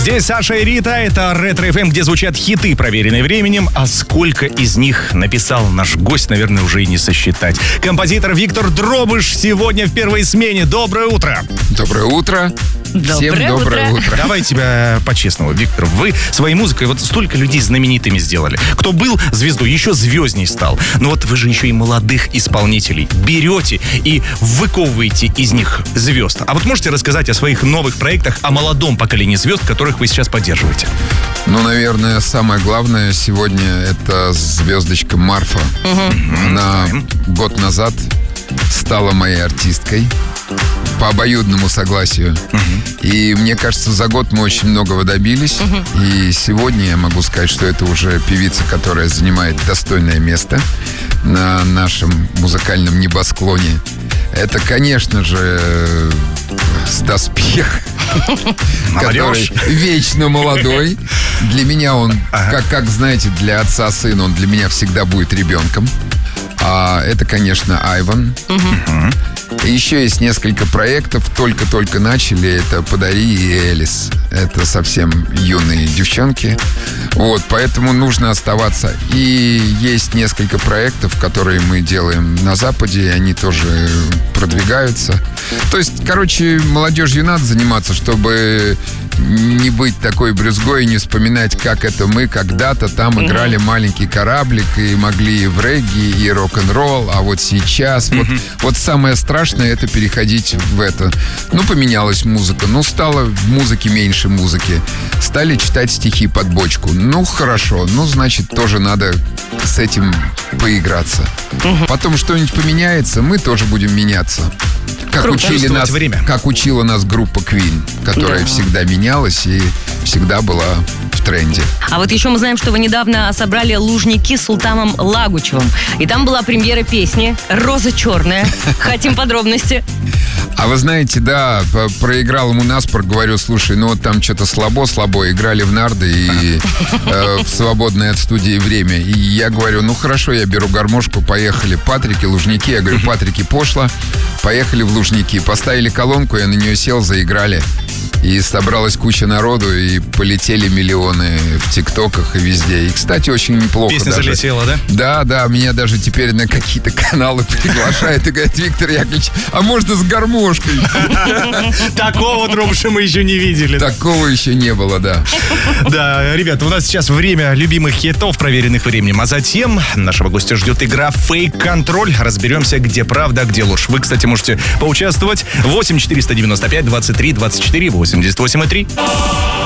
Здесь Саша и Рита, это Ретро ФМ, где звучат хиты, проверенные временем, а сколько из них написал наш гость, наверное, уже и не сосчитать. Композитор Виктор Дробыш сегодня в первой смене. Доброе утро! Доброе утро! Всем доброе утро! Давай тебя по-честному, Виктор. Вы своей музыкой вот столько людей знаменитыми сделали. Кто был звездой, еще звездней стал. Но вот вы же еще и молодых исполнителей берете и выковываете из них звезд. А вот можете рассказать о своих новых проектах, о молодом поколении звезд, которых вы сейчас поддерживаете? Ну, наверное, самое главное сегодня это звездочка Марфа. Она год назад стала моей артисткой по обоюдному согласию. И мне кажется, за год мы очень многого добились. И сегодня я могу сказать, что это уже певица, которая занимает достойное место на нашем музыкальном небосклоне. Это, конечно же, Стас Пьех, который вечно молодой. Для меня он, как знаете, для отца сына, он для меня всегда будет ребенком. А это, конечно, Айван. Еще есть несколько проектов, только-только начали. Это «Подари» и «Элис». Это совсем юные девчонки. Вот, поэтому нужно оставаться. И есть несколько проектов, которые мы делаем на Западе, и они тоже продвигаются. То есть, короче, молодежью надо заниматься, чтобы не быть такой брюзгой и не вспоминать, как это мы когда-то там играли маленький кораблик и могли и в регги, и рок-н-ролл, а вот сейчас вот самое страшное — это переходить в это. Ну, поменялась музыка, ну, стало в музыке меньше музыки, стали читать стихи под бочку. Ну, хорошо, ну, значит, тоже надо с этим поиграться. Потом что-нибудь поменяется, мы тоже будем меняться. Как учила нас группа Queen, которая всегда менялась и всегда была в тренде. А вот еще мы знаем, что вы недавно собрали Лужники с Султаном Лагучевым. И там была премьера песни «Роза черная». Хотим подробности. А вы знаете, да, проиграл ему наспор, говорю, слушай, ну вот там что-то слабо, играли в нарды и в свободное от студии время. И я говорю, ну хорошо, я беру гармошку, поехали. Патрики, Лужники, я говорю, Патрики, пошло, поехали в Лужники. Поставили колонку, я на нее сел, заиграли. И собралась куча народу, и полетели миллионы в ТикТоках и везде. И, кстати, очень неплохо. Песня даже залетела, да? Да, меня даже теперь на какие-то каналы приглашают и говорят, Виктор Яковлевич, а можно с гармошкой? Такого Дробыша мы еще не видели. Такого еще не было, да. Да, ребята, у нас сейчас время любимых хитов, проверенных временем. А затем нашего гостя ждет игра «Фейк-контроль». Разберемся, где правда, а где ложь. Вы, кстати, можете поучаствовать. 8 495 23 24 88 3.